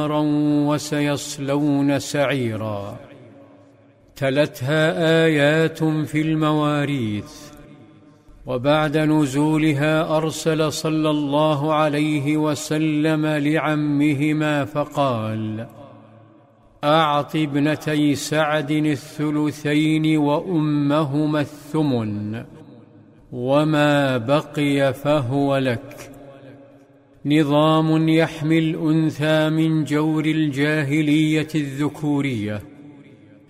وسيصلون سعيرا. تلتها آيات في المواريث، وبعد نزولها أرسل صلى الله عليه وسلم لعمهما فقال: أعط ابنتي سعد الثلثين وأمهما الثمن، وما بقي فهو لك. نظام يحمي الأنثى من جور الجاهلية الذكورية،